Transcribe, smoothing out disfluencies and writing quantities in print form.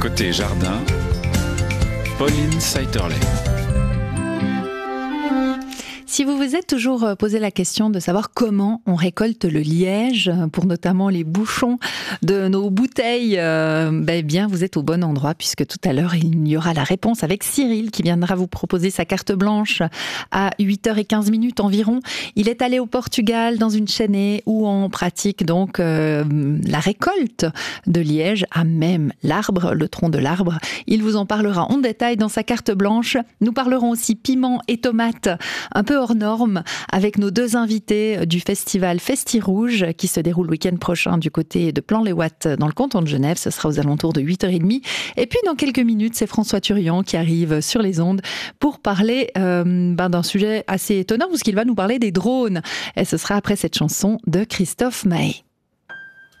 Côté jardin, Pauline Saiterley. Si vous vous êtes toujours posé la question de savoir comment on récolte le liège, pour notamment les bouchons de nos bouteilles, bien vous êtes au bon endroit, puisque tout à l'heure il y aura la réponse avec Cyril qui viendra vous proposer sa carte blanche à 8h15 environ. Il est allé au Portugal dans une chênaie où on pratique donc la récolte de liège à même l'arbre, le tronc de l'arbre. Il vous en parlera en détail dans sa carte blanche. Nous parlerons aussi piments et tomates, un peu hors normes, avec nos deux invités du festival Festi-Rouge qui se déroule le week-end prochain du côté de Plan-les-Ouates dans le canton de Genève. Ce sera aux alentours de 8h30. Et puis dans quelques minutes, c'est François Turian qui arrive sur les ondes pour parler d'un sujet assez étonnant, parce qu'il va nous parler des drones. Et ce sera après cette chanson de Christophe Maé.